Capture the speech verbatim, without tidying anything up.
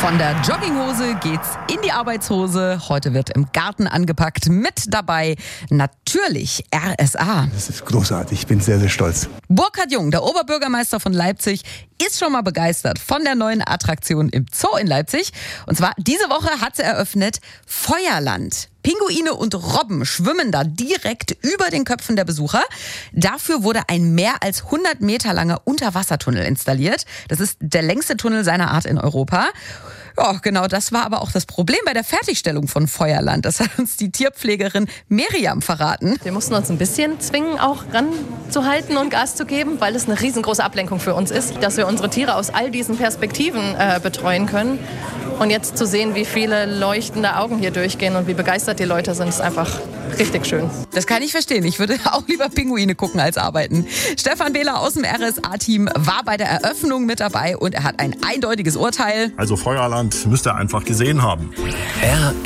Von der Jogginghose geht's in die Arbeitshose. Heute wird im Garten angepackt. Mit dabei natürlich R S A. Das ist großartig. Ich bin sehr, sehr stolz. Burkhard Jung, der Oberbürgermeister von Leipzig, ist schon mal begeistert von der neuen Attraktion im Zoo in Leipzig. Und zwar diese Woche hat sie eröffnet Feuerland. Pinguine und Robben schwimmen da direkt über den Köpfen der Besucher. Dafür wurde ein mehr als hundert Meter langer Unterwassertunnel installiert. Das ist der längste Tunnel seiner Art in Europa. Ja, genau, das war aber auch das Problem bei der Fertigstellung von Feuerland. Das hat uns die Tierpflegerin Miriam verraten. Wir mussten uns ein bisschen zwingen, auch ranzuhalten und Gas zu geben, weil es eine riesengroße Ablenkung für uns ist, dass wir unsere Tiere aus all diesen Perspektiven äh, betreuen können. Und jetzt zu sehen, wie viele leuchtende Augen hier durchgehen und wie begeistert die Leute sind, ist einfach richtig schön. Das kann ich verstehen. Ich würde auch lieber Pinguine gucken als arbeiten. Stefan Behler aus dem R S A-Team war bei der Eröffnung mit dabei und er hat ein eindeutiges Urteil. Also Feuerland müsst ihr einfach gesehen haben. R